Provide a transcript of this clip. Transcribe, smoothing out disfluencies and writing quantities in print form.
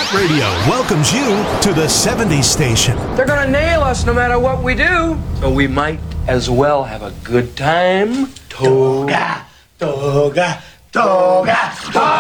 Hit Radio welcomes you to the 70s station. They're gonna nail us no matter what we do. So we might as well have a good time. Toga, toga, toga, toga.